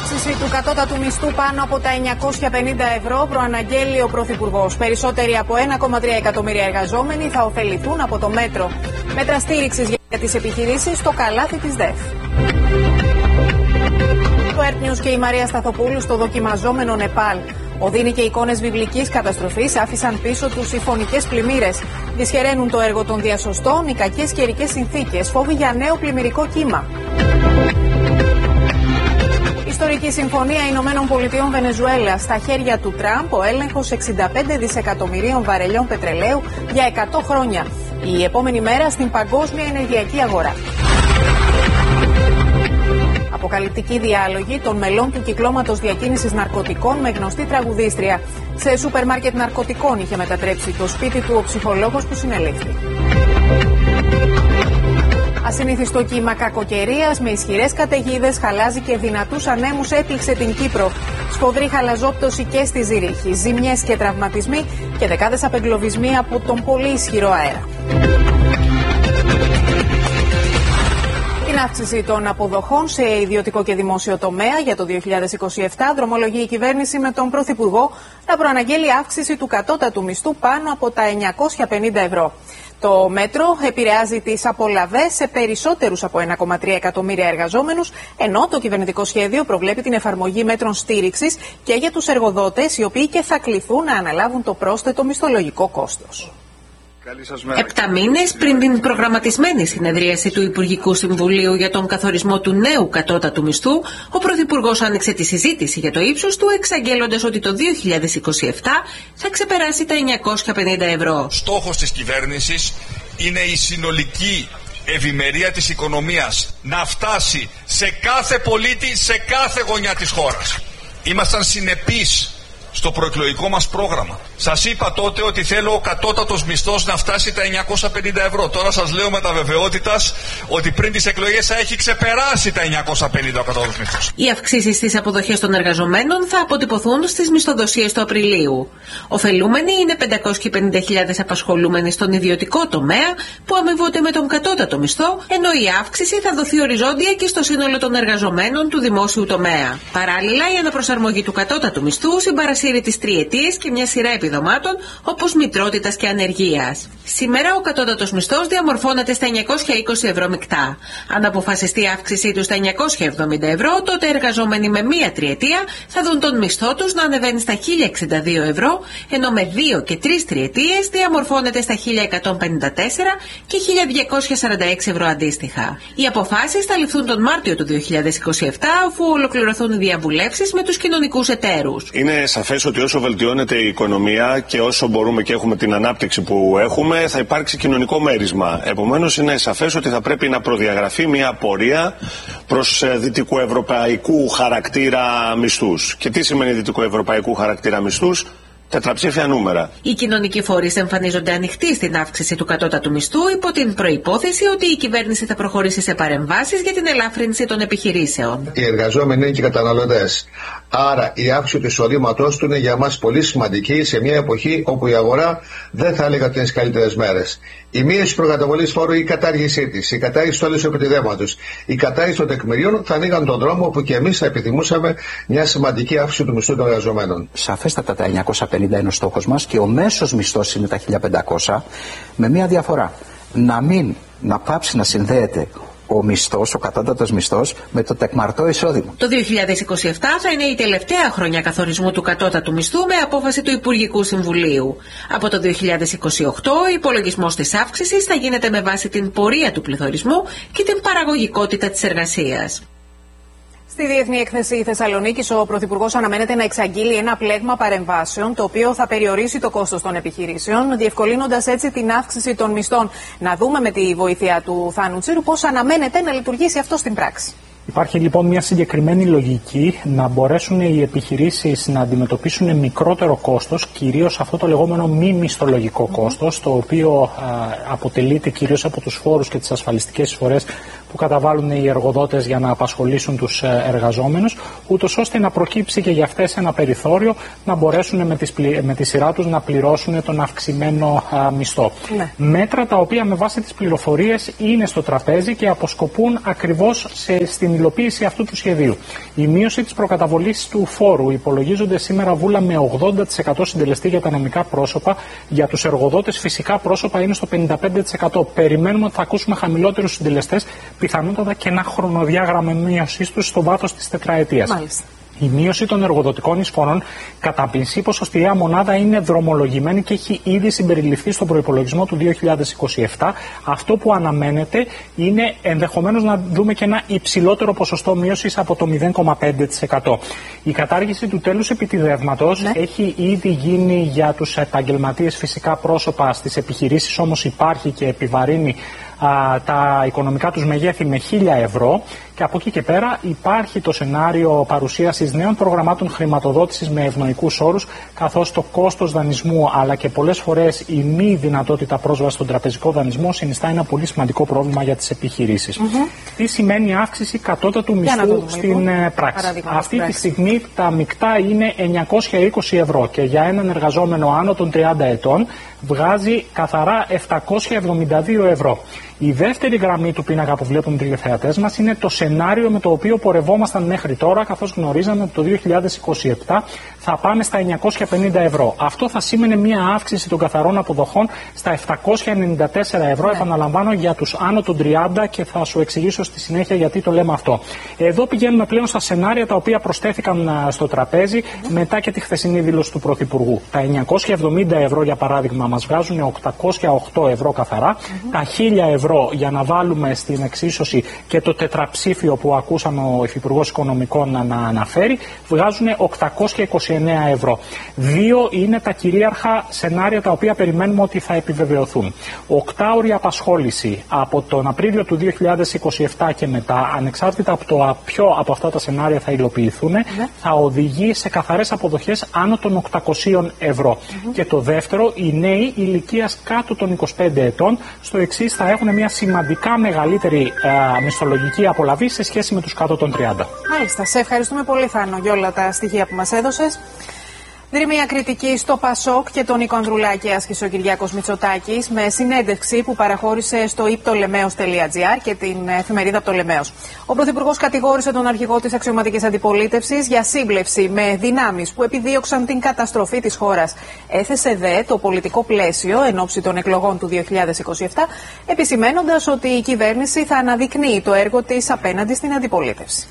Αύξηση του κατώτατου μισθού πάνω από τα 950 ευρώ προαναγγέλει ο Πρωθυπουργός. Περισσότεροι από 1,3 εκατομμύρια εργαζόμενοι θα ωφεληθούν από το μέτρο. Μέτρα στήριξης για τις επιχειρήσεις στο καλάθι της ΔΕΦ. Το Earth News και η Μαρία Σταθοπούλου στο δοκιμαζόμενο Νεπάλ. Οδύνη και εικόνες βιβλικής καταστροφής άφησαν πίσω τους συμφωνικές πλημμύρες. Δυσχεραίνουν το έργο των διασωστών, οι κακές καιρικές συνθήκες, φόβοι για νέο πλημμυρικό κύμα. Ιστορική συμφωνία Ηνωμένων Πολιτειών Βενεζουέλα. Στα χέρια του Τραμπ ο έλεγχος 65 δισεκατομμυρίων βαρελιών πετρελαίου για 100 χρόνια. Η επόμενη μέρα στην παγκόσμια ενεργειακή αγορά. Αποκαλυπτική διάλογη των μελών του κυκλώματος διακίνησης ναρκωτικών με γνωστή τραγουδίστρια. Σε σούπερ μάρκετ ναρκωτικών είχε μετατρέψει το σπίτι του ο ψυχολόγος που συνελήφθη. Ασυνήθιστο κύμα κακοκαιρίας με ισχυρές καταιγίδες, χαλάζι και δυνατούς ανέμους έπληξε την Κύπρο. Σφοδρή χαλαζόπτωση και στη Ζηρίχη, ζημιές και τραυματισμοί και δεκάδες απεγκλωβισμοί από τον πολύ ισχυρό αέρα. Την αύξηση των αποδοχών σε ιδιωτικό και δημόσιο τομέα για το 2027 δρομολογεί η κυβέρνηση με τον Πρωθυπουργό να προαναγγέλει αύξηση του κατώτατου μισθού πάνω από τα 950 ευρώ. Το μέτρο επηρεάζει τις απολαβές σε περισσότερους από 1,3 εκατομμύρια εργαζόμενους, ενώ το κυβερνητικό σχέδιο προβλέπει την εφαρμογή μέτρων στήριξης και για τους εργοδότες, οι οποίοι και θα κληθούν να αναλάβουν το πρόσθετο μισθολογικό κόστος. 7 μήνες πριν την προγραμματισμένη συνεδρίαση του Υπουργικού Συμβουλίου για τον καθορισμό του νέου κατώτατου μισθού, ο Πρωθυπουργός άνοιξε τη συζήτηση για το ύψος του, εξαγγέλλοντας ότι το 2027 θα ξεπεράσει τα 950 ευρώ. Στόχος της κυβέρνησης είναι η συνολική ευημερία της οικονομίας να φτάσει σε κάθε πολίτη, σε κάθε γωνιά της χώρας. Ήμασταν συνεπείς στο προεκλογικό μας πρόγραμμα. Σας είπα τότε ότι θέλω ο κατώτατος μισθός να φτάσει τα 950 ευρώ. Τώρα σας λέω με τα βεβαιότητας ότι πριν τις εκλογές θα έχει ξεπεράσει τα 950 ο κατώτατος μισθός. Οι αυξήσεις στις αποδοχές των εργαζομένων θα αποτυπωθούν στις μισθοδοσίες του Απριλίου. Οφελούμενοι είναι 550.000 απασχολούμενοι στον ιδιωτικό τομέα που αμοιβούνται με τον κατώτατο μισθό, ενώ η αύξηση θα δοθεί οριζόντια και στο σύνολο των εργαζομένων του δημόσιου τομέα. Παράλληλα, η αναπροσαρμογή του κατώτατου μισθού συμπαρασύρει τις τριετίες και μια σειρά επιδομάτων όπως μητρότητας και ανεργίας. Σήμερα ο κατώτατος μισθός διαμορφώνεται στα 920 ευρώ μεικτά. Αν αποφασιστεί η αύξησή του στα 970 ευρώ, τότε οι εργαζόμενοι με μία τριετία θα δουν τον μισθό τους να ανεβαίνει στα 1062 ευρώ, ενώ με 2 και 3 τριετίες διαμορφώνεται στα 1154 και 1246 ευρώ αντίστοιχα. Οι αποφάσεις θα ληφθούν τον Μάρτιο του 2027, αφού ολοκληρωθούν οι διαβουλεύσεις με τους κοινωνικούς εταίρους. Είναι σαφές ότι όσο βελτιώνεται η οικονομία και όσο μπορούμε και έχουμε την ανάπτυξη που έχουμε, θα υπάρξει κοινωνικό μέρισμα. Επομένως, είναι σαφές ότι θα πρέπει να προδιαγραφεί μια πορεία προς δυτικοευρωπαϊκού χαρακτήρα μισθούς. Και τι σημαίνει δυτικοευρωπαϊκού χαρακτήρα μισθούς? Τετραψήφια νούμερα. Οι κοινωνικοί φορείς εμφανίζονται ανοιχτοί στην αύξηση του κατώτατου μισθού υπό την προϋπόθεση ότι η κυβέρνηση θα προχωρήσει σε παρεμβάσεις για την ελάφρυνση των επιχειρήσεων. Οι εργαζόμενοι είναι και οι καταναλωτές. Άρα η αύξηση του εισοδήματός του είναι για μας πολύ σημαντική σε μια εποχή όπου η αγορά δεν θα έλεγα ότι είναι στις καλύτερες μέρες. Η μείωση του προκαταβολής φόρου ή η κατάργησή της, η κατάργηση του όλου επιτιδεύματος, η κατάργηση των τεκμηρίων θα ανοίγαν τον δρόμο που και εμείς θα επιθυμούσαμε μια σημαντική αύξηση του μισθού των εργαζομένων. Σαφέστατα τα 950 είναι ο στόχος μας και ο μέσος μισθός είναι τα 1500, με μια διαφορά. Να πάψει να συνδέεται ο μισθός, ο κατώτατος μισθός, με το τεκμαρτό εισόδημα. Το 2027 θα είναι η τελευταία χρονιά καθορισμού του κατώτατου μισθού με απόφαση του Υπουργικού Συμβουλίου. Από το 2028 ο υπολογισμός της αύξησης θα γίνεται με βάση την πορεία του πληθωρισμού και την παραγωγικότητα της εργασίας. Στη Διεθνή Έκθεση Θεσσαλονίκης, ο Πρωθυπουργός αναμένεται να εξαγγείλει ένα πλέγμα παρεμβάσεων, το οποίο θα περιορίσει το κόστος των επιχειρήσεων, διευκολύνοντας έτσι την αύξηση των μισθών. Να δούμε με τη βοήθεια του Θάνου Τσίρου πώς αναμένεται να λειτουργήσει αυτό στην πράξη. Υπάρχει λοιπόν μια συγκεκριμένη λογική να μπορέσουν οι επιχειρήσεις να αντιμετωπίσουν μικρότερο κόστος, κυρίως αυτό το λεγόμενο μη μισθολογικό κόστος, το οποίο αποτελείται κυρίως από τους φόρους και τις ασφαλιστικές εισφορές που καταβάλουν οι εργοδότες για να απασχολήσουν τους εργαζόμενους, ούτως ώστε να προκύψει και για αυτές ένα περιθώριο να μπορέσουν με τη σειρά τους να πληρώσουν τον αυξημένο μισθό. Ναι. Μέτρα τα οποία με βάση τις πληροφορίες είναι στο τραπέζι και αποσκοπούν ακριβώς στην υλοποίηση αυτού του σχεδίου. Η μείωση της προκαταβολής του φόρου υπολογίζονται σήμερα βούλα με 80% συντελεστή για τα νομικά πρόσωπα. Για τους εργοδότες φυσικά πρόσωπα είναι στο 55%. Περιμένουμε ότι θα ακούσουμε χαμηλότερους συντελεστές, πιθανότατα και ένα χρονοδιάγραμμα μείωσής τους στο βάθος της τετραετίας. Μάλιστα. Η μείωση των εργοδοτικών εισφορών κατά μισή ποσοστιαία μονάδα είναι δρομολογημένη και έχει ήδη συμπεριληφθεί στον προϋπολογισμό του 2027. Αυτό που αναμένεται είναι ενδεχομένως να δούμε και ένα υψηλότερο ποσοστό μείωσης από το 0,5%. Η κατάργηση του τέλους επιτιδεύματος έχει ήδη γίνει για τους επαγγελματίες φυσικά πρόσωπα, στις επιχειρήσεις όμως υπάρχει και επιβαρύνει τα οικονομικά τους μεγέθη με 1.000 ευρώ και από εκεί και πέρα υπάρχει το σενάριο παρουσίασης νέων προγραμμάτων χρηματοδότησης με ευνοϊκούς όρους, καθώς το κόστος δανεισμού αλλά και πολλές φορές η μη δυνατότητα πρόσβασης στον τραπεζικό δανεισμό συνιστά ένα πολύ σημαντικό πρόβλημα για τις επιχειρήσεις. Τι σημαίνει αύξηση κατώτατου μισθού στην πράξη? Αυτή τη στιγμή τα μεικτά είναι 920 ευρώ και για έναν εργαζόμενο άνω των 30 ετών βγάζει καθαρά 772 ευρώ. Η δεύτερη γραμμή του πίνακα που βλέπουν οι τηλεθεατές μας είναι το σενάριο με το οποίο πορευόμασταν μέχρι τώρα, καθώς γνωρίζαμε ότι το 2027 θα πάμε στα 950 ευρώ. Αυτό θα σήμαινε μια αύξηση των καθαρών αποδοχών στα 794 ευρώ, επαναλαμβάνω, για τους άνω των 30 και θα σου εξηγήσω στη συνέχεια γιατί το λέμε αυτό. Εδώ πηγαίνουμε πλέον στα σενάρια τα οποία προσθέθηκαν στο τραπέζι μετά και τη χθεσινή δήλωση του Πρωθυπουργού. Τα 970 ευρώ για παράδειγμα μας βγάζουν 808 ευρώ καθαρά, τα 1000 ευρώ για να βάλουμε στην εξίσωση και το τετραψήφιο που ακούσαμε ο Υφυπουργός Οικονομικών να αναφέρει, βγάζουν 829 ευρώ. Δύο είναι τα κυρίαρχα σενάρια τα οποία περιμένουμε ότι θα επιβεβαιωθούν. Οκτάωρη απασχόληση από τον Απρίλιο του 2027 και μετά, ανεξάρτητα από το ποιο από αυτά τα σενάρια θα υλοποιηθούν, θα οδηγεί σε καθαρές αποδοχές άνω των 800 ευρώ. Και το δεύτερο, οι νέοι ηλικίας κάτω των 25 ετών, στο εξής θα έχουν μια σημαντικά μεγαλύτερη μισθολογική απολαβή σε σχέση με τους κάτω των 30. Μάλιστα. Σε ευχαριστούμε πολύ, Θάνο, για όλα τα στοιχεία που μας έδωσες. Δρυμία κριτική στο ΠΑΣΟΚ και τον Νίκο Ανδρουλάκη άσκησε ο Κυριάκος Μητσοτάκης με συνέντευξη που παραχώρησε στο iptolemeos.gr και την εφημερίδα Πτολεμαίος. Ο Πρωθυπουργός κατηγόρησε τον αρχηγό της αξιωματικής αντιπολίτευσης για σύμπλευση με δυνάμεις που επιδίωξαν την καταστροφή της χώρας. Έθεσε δε το πολιτικό πλαίσιο εν ώψη των εκλογών του 2027, επισημαίνοντας ότι η κυβέρνηση θα αναδεικνύει το έργο της απέναντι στην αντιπολίτευση.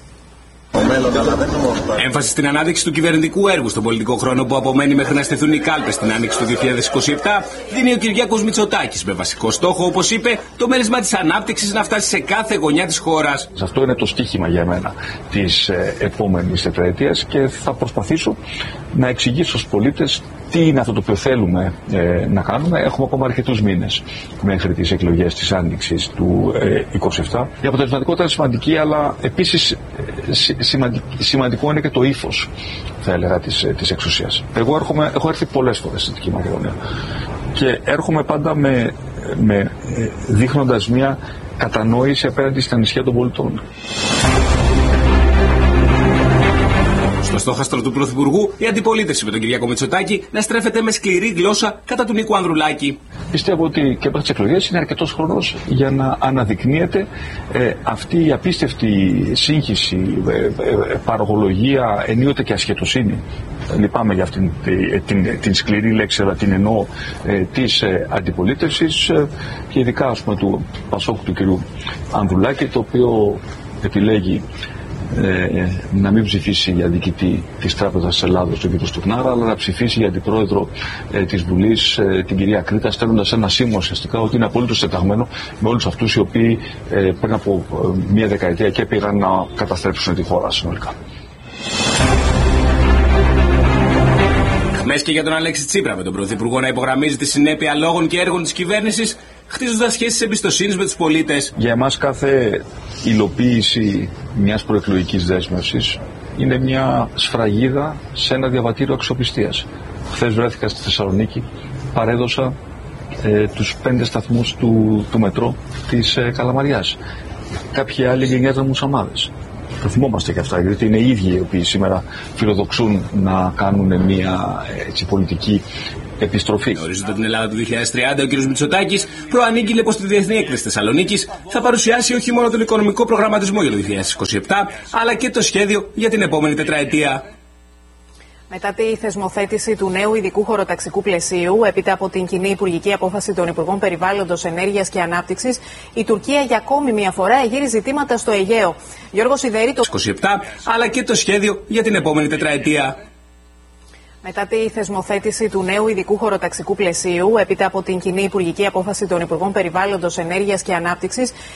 Έμφαση στην ανάδειξη του κυβερνητικού έργου στον πολιτικό χρόνο που απομένει μέχρι να στηθούν οι κάλπες στην άνοιξη του 2027 δίνει ο Κυριάκος Μητσοτάκης με βασικό στόχο, όπως είπε, το μέρισμα της ανάπτυξης να φτάσει σε κάθε γωνιά της χώρας. Αυτό είναι το στίχημα για μένα της επόμενης τετραετίας και θα προσπαθήσω να εξηγήσω στους πολίτες τι είναι αυτό το οποίο θέλουμε να κάνουμε. Έχουμε ακόμα αρκετούς μήνες μέχρι τις εκλογές της άνοιξης του 2027. Η αποτελεσματικότητα είναι σημαντική, αλλά επίσης σημαντικό είναι και το ύφος, θα έλεγα, της εξουσίας. Εγώ έχω έρθει πολλές φορές στην Δυτική Μακεδονία και έρχομαι πάντα δείχνοντας μια κατανόηση απέναντι στην ανησυχία των πολιτών. Στο στόχαστρο του Πρωθυπουργού, η αντιπολίτευση με τον Κυριάκο Μητσοτάκη να στρέφεται με σκληρή γλώσσα κατά του Νίκου Ανδρουλάκη. Πιστεύω ότι και μέχρι τις εκλογές είναι αρκετός χρόνος για να αναδεικνύεται αυτή η απίστευτη σύγχυση, παραγωγολογία, ενίοτε και ασχετοσύνη. Λυπάμαι για αυτήν την σκληρή λέξη, αλλά την εννοώ, της αντιπολίτευσης και ειδικά, ας πούμε, του Πασόκου του κ. Ανδρουλάκη, το οποίο επιλέγει να μην ψηφίσει για διοικητή της Τράπεζας της Ελλάδος τον κ. Στουρνάρα, αλλά να ψηφίσει για αντιπρόεδρο της Βουλής την κυρία Κρήτα, στέλνοντας ένα σήμα ουσιαστικά ότι είναι απολύτως συνταγμένο με όλους αυτούς οι οποίοι πριν από μία δεκαετία και πήγαν να καταστρέψουν τη χώρα συνολικά. Χμες και για τον Αλέξη Τσίπρα με τον Πρωθυπουργό να υπογραμμίζει τη συνέπεια λόγων και έργων της κυβέρνησης, χτίζοντας σχέσεις εμπιστοσύνης με τους πολίτες. Για εμάς κάθε υλοποίηση μιας προεκλογικής δέσμευσης είναι μια σφραγίδα σε ένα διαβατήριο αξιοπιστίας. Χθες βρέθηκα στη Θεσσαλονίκη, παρέδωσα τους 5 σταθμούς του μετρό της Καλαμαριάς. κάποιοι άλλοι γενιάζαν μουσαμάδες. Το θυμόμαστε και αυτά, γιατί είναι οι ίδιοι οι οποίοι σήμερα φιλοδοξούν να κάνουν μια πολιτική επιστροφή. Ορίζοντα την Ελλάδα του 2030, ο κ. Μητσοτάκης προανήγγειλε πως στη Διεθνή Έκθεση Θεσσαλονίκης θα παρουσιάσει όχι μόνο τον οικονομικό προγραμματισμό για το 2027, αλλά και το σχέδιο για την επόμενη τετραετία. Μετά τη θεσμοθέτηση του νέου ειδικού χωροταξικού πλαισίου, έπειτα από την κοινή υπουργική απόφαση των Υπουργών Περιβάλλοντος, Ενέργειας και Ανάπτυξης, η Τουρκία για ακόμη μια φορά εγείρει ζητήματα στο Αιγαίο. Γιώργο Σιδερή, το 27, αλλά και το σχέδιο για την επόμενη τετραετία. Μετά τη θεσμοθέτηση του νέου ειδικού χωροταξικού πλαισίου, έπειτα από την κοινή υπουργική απόφαση των Υπουργών Περιβάλλοντος, Ενέργειας και Ανάπτυξης,